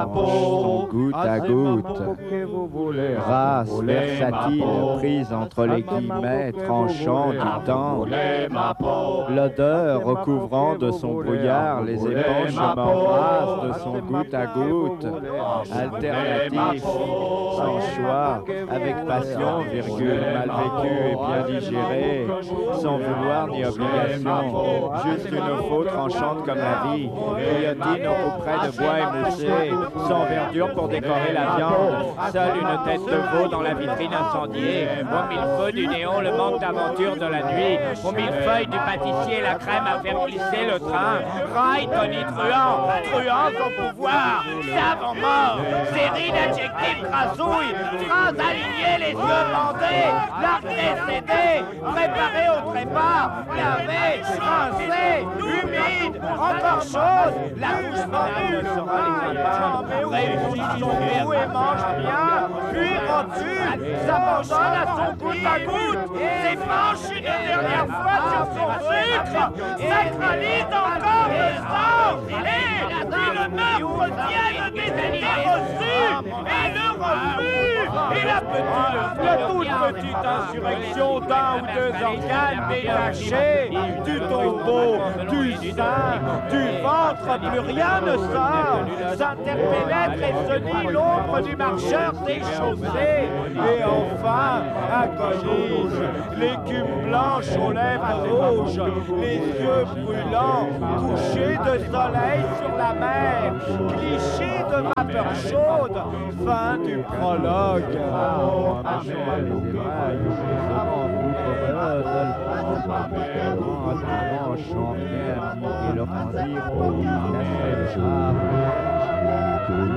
son goutte à goutte. Race versatile, prise entre les guillemets tranchants du temps. L'odeur recouvrant de son brouillard les épanches m'embrassent de son goutte à goutte. Alternatif, sans choix, avec passion, virgule, mal vécu et bien digéré, sans vouloir ni obligation, juste une faute tranchante comme la vie, guillotine au couperet de bois émoussé, sans verdure pour décorer la viande, seule une tête de veau dans la vitrine incendiée, au millefeuille du néon, le manque d'aventure de la nuit, au millefeuille du pâtissier, la crème à faire glisser le train, raille tonitruant, truand son pouvoir, savant mort, série d'adjectifs crasouilles, phrases alignées, les yeux bandés, l'art décédé, préparé au trépas, lavé, rincé, humide, encore chaude, la bouche venue sera les impasses, réussit son goût et mange bien, puis rendu, s'abandonne à son goutte à goutte, s'épanche une dernière fois sur son sucre, sacralise encore le sang, et une meurtre tienne des idées reçues, et le refus, et la toute petite insurrection d'un ou deux organes détachés, du tombeau, du sein, du ventre, plus rien ne sort, s'interpénètre et se nie l'ombre du marcheur déchaussé, et enfin agonise, l'écume blanche aux lèvres rouges, les yeux brûlants, couchés de soleil sur la mer, clichés de vapeur chaude, fin du prologue. Que